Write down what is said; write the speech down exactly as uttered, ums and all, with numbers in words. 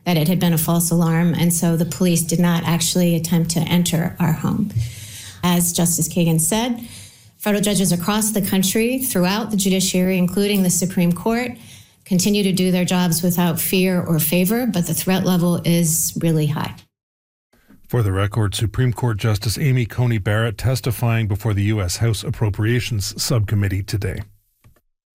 that it had been a false alarm, and so the police did not actually attempt to enter our home. As Justice Kagan said, federal judges across the country, throughout the judiciary, including the Supreme Court, continue to do their jobs without fear or favor, but the threat level is really high. For the record, Supreme Court Justice Amy Coney Barrett testifying before the U S House Appropriations Subcommittee today.